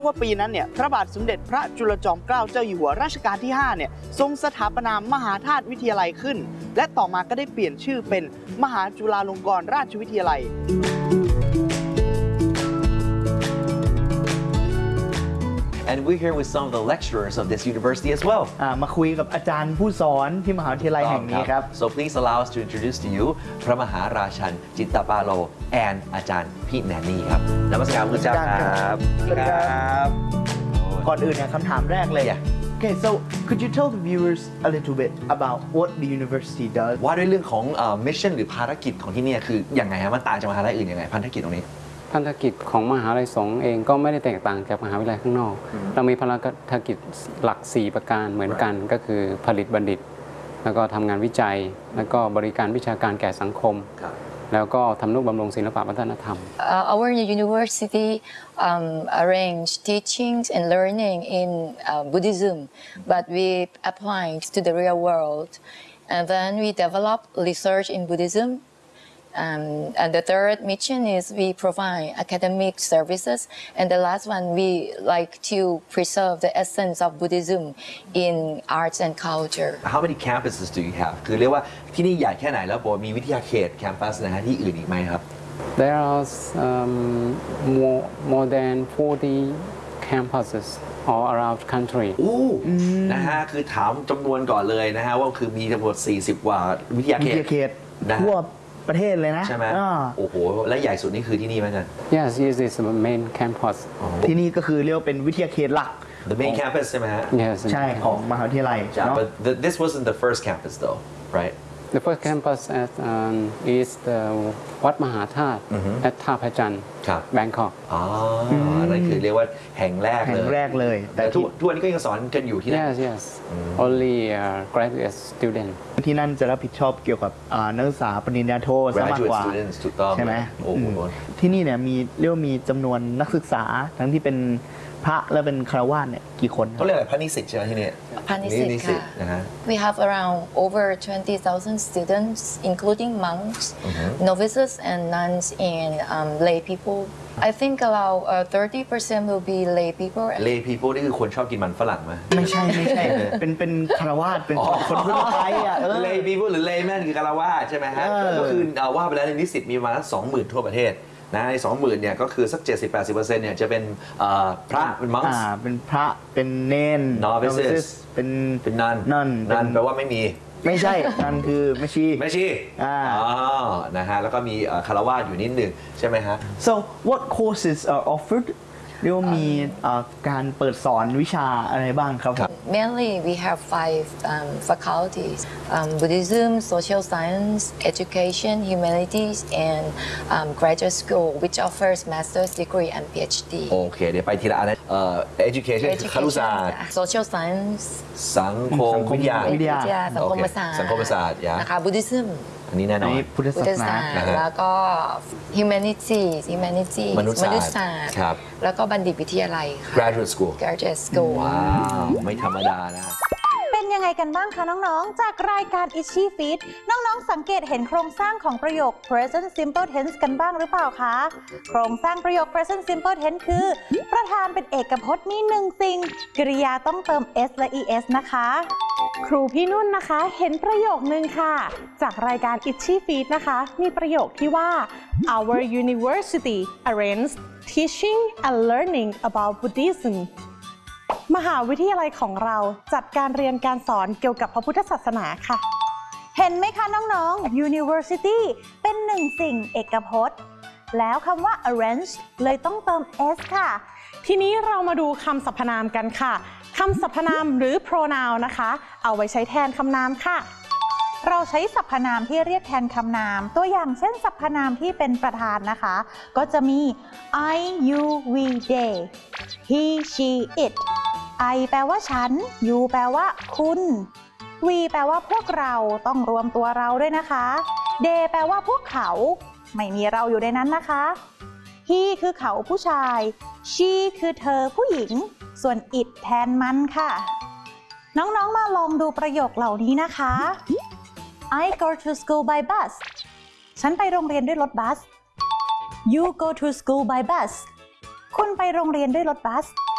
ว่าปีนั้นเนี่ยพระบาทสมเด็จพระจุลจอมเกล้าเจ้าอยู่หัวรัชกาลที่5เนี่ยทรงสถาปนามหาธาตุวิทยาลัยขึ้นและต่อมาก็ได้เปลี่ยนชื่อเป็นมหาจุฬาลงกรณราชวิทยาลัย And we're here with some of the lecturers of this university as well. มาคุยกับอาจารย์ผู้สอนที่มหาวิทยาลัยแห่งนี้ครับ So please allow us to introduce to you พระมหาราชันจิตตปาโล and อาจารย์พี่แนนนี่ครับนมัสการพระเจ้าครับก่อนอื่นเนี่ยคำถามแรกเลย Okay, so could you tell the viewers a little bit about what the university does? ว่าด้วยเรื่องของmission หรือภารกิจของที่นี่คืออย่างไงฮะมันต่างจากมหาลัยอื่นยังไงภารกิจตรงนี้ภารกิจของมหาลัยสงฆ์เองก็ไม่ได้แตกต่างจากมหาวิทยาลัยข้างนอกเรามีภารกิจหลัก4ประการเหมือนกันก็คือผลิตบัณฑิตแล้วก็ทำงานวิจัยแล้วก็บริการวิชาการแก่สังคมแล้วก็ทำนุบำรุงศิลปวัฒนธรรม Our university arrange teachings and learning in Buddhism, but we apply it to the real world, and then we develop research in Buddhism.And the third mission is we provide academic services, and the last one we like to preserve the essence of Buddhism in arts and culture. How many campuses do you have? คือเรียกว่าที่นี่ใหญ่แค่ไหนแล้วมีวิทยาเขตแคมปัสนะฮะที่อื่นอีกไหมครับ There are more than 40 campuses all around the country. นะฮะคือถามจำนวนก่อนเลยนะฮะว่าคือมีทั้งหมด40 กว่าวิทยาเขตทั่วประเทศเลยนะใช่ไหมโอ้โหและใหญ่สุดนี่คือที่นี่ไหมกัน Yes, this is the main campus. ที่นี่ก็คือเรียกว่าเป็นวิทยาเขตหลัก The main campus ใช่ไหมฮะ Yes. ใช่ของมหาวิทยาลัย But this wasn't the first campus though, right? The first campus is the วัดมหาธาตุ at ท่าพระจันทร์ Bangkok นั่นคือเรียกว่าแห่งแรกเลย แต่ทุกวันนี้ก็ยังสอนกันอยู่ที่นั่น Yes. Only graduate student ที่นั่นจะรับผิดชอบเกี่ยวกับนักศึกษาปริญญาโทซะมากกว่าใช่ไหมที่นี่เนี่ยมีเรียกว่ามีจำนวนนักศึกษาทั้งที่เป็นพระและเป็นคฤหัสถ์เนี่ยกี่คนเขาเรียกอะไรพระนิสิตใช่ไหมที่นี่พระนิสิตค่ะ We have around over 20,000 students including monks, novices and nuns and lay people. I think about 30% will be lay people. Lay people นี่คือคนชอบกินมันฝรั่งไหมไม่ใช่เป็นคฤหัสถ์เป็นคนทั่วไปอ่ะ Lay people หรือ layman คือคฤหัสถ์ใช่ไหมฮะก็คือว่าไปแล้วในนิสิตมีมา20,000ทั่วประเทศนะใน 20,000 เนี่ยก็คือสัก 70-80% เนี่ยจะเป็นพระเป็น monks เป็นพระเป็นเนน novices เป็นนันแปลว่าไม่มีไม่ใช่นั่นคือแม่ชีนะฮะแล้วก็มีคฤหัสถ์อยู่นิดหนึ่งใช่ไหมฮะ So what courses are offered เรียกว่ามีการเปิดสอนวิชาอะไรบ้างครับ Mainly we have 5 faculties: Buddhism, Social Science, Education, Humanities, and Graduate School, which offers Master's degree and PhD. โอเคเดี๋ยวไปทีละอันนะEducation คือครุศาสตร์ Social Science สังคมวิทยาสังคมศาสตร์นะคะ Buddhism อันนี้แน่นอนพุทธศาสนาแล้วก็ Humanities มนุษยศาสตร์แล้วก็บัณฑิตวิทยาลัยค่ะ Graduate School ว้าวไม่ธรรมดานะเป็นยังไงกันบ้างคะน้องๆจากรายการ Itchy Feet น้องๆสังเกตเห็นโครงสร้างของประโยค present simple tense กันบ้างหรือเปล่าคะโครงสร้างประโยค present simple tense คือประธานเป็นเอกพจน์มี1สิ่งกริยาต้องเติม s และ es นะคะครูพี่นุ่นนะคะเห็นประโยคนึงค่ะจากรายการ Itchy Feet นะคะมีประโยคที่ว่า Our university arranges teaching and learning about Buddhismมหาวิทยาลัยของเราจัดการเรียนการสอนเกี่ยวกับพระพุทธศาสนาค่ะเห็นไหมคะน้องๆ University เป็น1สิ่งเอกพจน์แล้วคำว่า arrange เลยต้องเติม s ค่ะทีนี้เรามาดูคำสรรพนามกันค่ะคำสรรพนามหรือ pronoun นะคะเอาไว้ใช้แทนคำนามค่ะเราใช้สรรพนามที่เรียกแทนคำนามตัวอย่างเช่นสรรพนามที่เป็นประธานนะคะก็จะมี I you we they he she it I แปลว่าฉัน you แปลว่าคุณ we แปลว่าพวกเราต้องรวมตัวเราด้วยนะคะ they แปลว่าพวกเขาไม่มีเราอยู่ในนั้นนะคะ he คือเขาผู้ชาย she คือเธอผู้หญิงส่วน it แทนมันค่ะน้องๆมาลองดูประโยคเหล่านี้นะคะ I go to school by bus ฉันไปโรงเรียนด้วยรถบัส You go to school by bus คุณไปโรงเรียนด้วยรถบัส